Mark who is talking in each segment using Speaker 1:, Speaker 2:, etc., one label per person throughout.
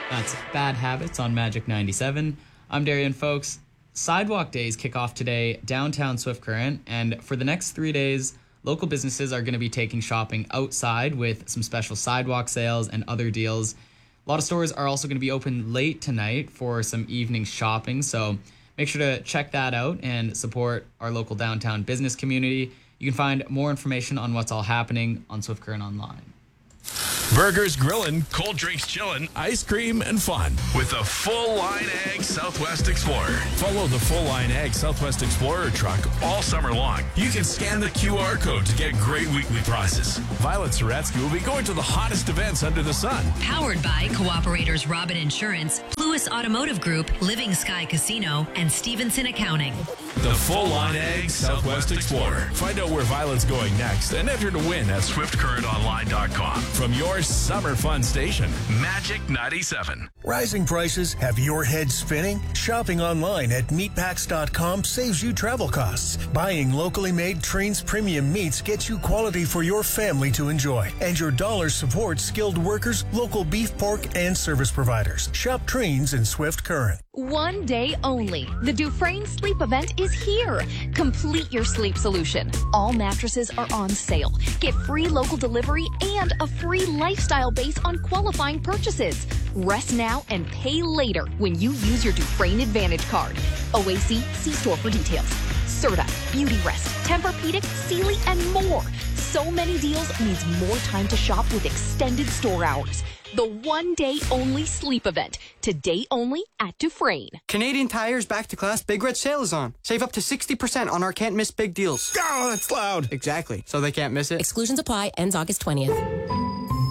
Speaker 1: That's Bad Habits on Magic 97. I'm Darian, folks. Sidewalk Days kick off today downtown Swift Current, and for the next 3 days, local businesses are going to be taking shopping outside with some special sidewalk sales and other deals. A lot of stores are also going to be open late tonight for some evening shopping, so make sure to check that out and support our local downtown business community. You can find more information on what's all happening on Swift Current Online.
Speaker 2: Burgers grillin', cold drinks chillin', ice cream and fun with the Full Line Ag Southwest Explorer. Follow the Full Line Ag Southwest Explorer truck all summer long. You can scan the QR code to get great weekly prizes. Violet Soretsky will be going to the hottest events under the sun.
Speaker 3: Powered by Cooperators Robin Insurance, Pluis Automotive Group, Living Sky Casino, and Stevenson Accounting.
Speaker 2: The Full Line Ag Southwest Explorer. Find out where Violet's going next and enter to win at SwiftCurrentOnline.com. From your summer fun station, Magic 97.
Speaker 4: Rising prices have your head spinning? Shopping online at meatpacks.com saves you travel costs. Buying locally made Trains premium meats gets you quality for your family to enjoy. And your dollars support skilled workers, local beef, pork, and service providers. Shop Trains in Swift Current.
Speaker 5: One day only. The Dufresne Sleep event is here. Complete your sleep solution. All mattresses are on sale. Get free local delivery and a free lifestyle base on qualifying purchases. Rest now and pay later when you use your Dufresne Advantage card. OAC, see store for details. Serta, Beauty Rest, Tempur-Pedic, Sealy, and more. So many deals means more time to shop with extended store hours. The one-day-only sleep event. Today only at Dufresne.
Speaker 6: Canadian Tire's Back to Class Big Red Sale is on. Save up to 60% on our can't-miss big deals.
Speaker 2: Oh, that's loud.
Speaker 6: Exactly. So they can't miss it.
Speaker 7: Exclusions apply. Ends August 20th.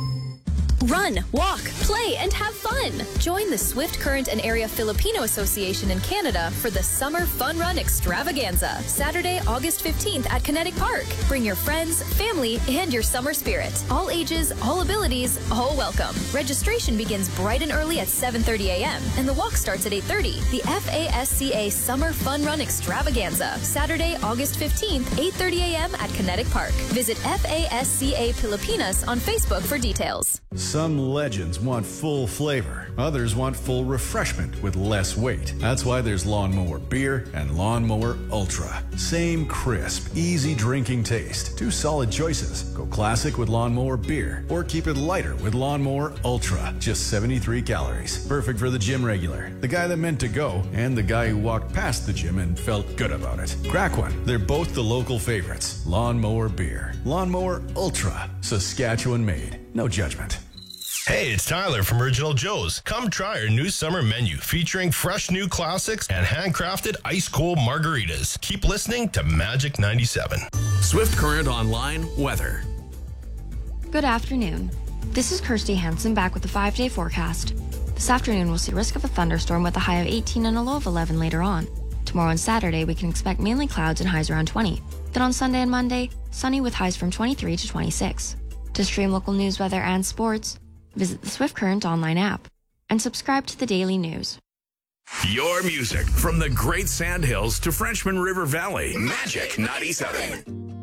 Speaker 8: Run, walk, play, and have fun. Join the Swift Current and Area Filipino Association in Canada for the Summer Fun Run Extravaganza, Saturday, August 15th at Kinetic Park. Bring your friends, family, and your summer spirit. All ages, all abilities, all welcome. Registration begins bright and early at 7:30 a.m. and the walk starts at 8:30. The FASCA Summer Fun Run Extravaganza, Saturday, August 15th, 8:30 a.m. at Kinetic Park. Visit FASCA Pilipinas on Facebook for details.
Speaker 9: Some legends want full flavor. Others want full refreshment with less weight. That's why there's Lawnmower Beer and Lawnmower Ultra. Same crisp, easy drinking taste. Two solid choices. Go classic with Lawnmower Beer or keep it lighter with Lawnmower Ultra. Just 73 calories. Perfect for the gym regular, the guy that meant to go, and the guy who walked past the gym and felt good about it. Crack one. They're both the local favorites. Lawnmower Beer. Lawnmower Ultra. Saskatchewan made. No judgment.
Speaker 2: Hey, it's Tyler from Original Joe's. Come try our new summer menu featuring fresh new classics and handcrafted ice-cold margaritas. Keep listening to Magic 97.
Speaker 10: Swift Current Online weather.
Speaker 11: Good afternoon. This is Kirsty Hansen back with the 5-day forecast. This afternoon we'll see risk of a thunderstorm with a high of 18 and a low of 11 later on. Tomorrow and Saturday we can expect mainly clouds and highs around 20. Then on Sunday and Monday, sunny with highs from 23 to 26. To stream local news, weather, and sports, visit the Swift Current Online app and subscribe to the daily news.
Speaker 10: Your music from the Great Sand Hills to Frenchman River Valley. Magic 97.